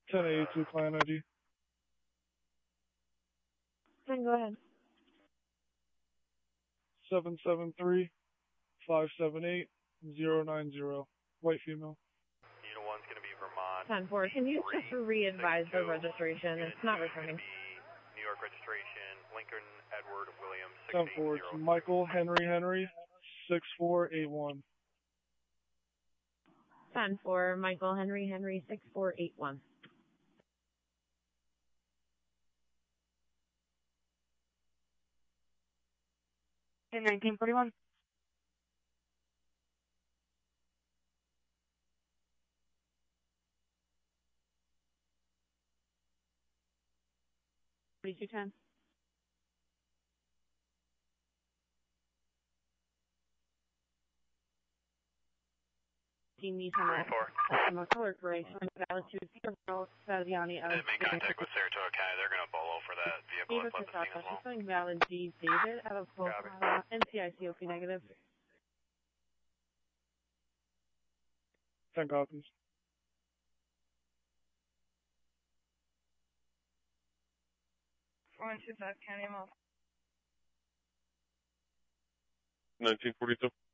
1082 client ID. 10, go ahead. 773-578-090. White female. Unit 1's going to be Vermont. 10-4, can you just re-advise the registration? It's not returning. New York registration, Lincoln Edward Williams 10-4, it's Michael Henry 6481. 10-4, Michael Henry 6481. In 1941. $42.10. Needs on the color gray, valid to Gabriel Fabiani of make contact with Saratoga County. They're going to bolo for that vehicle. David Christopher, showing valid D. David out of NCICOP negative. 10 copies. Orange 25 County, 1942.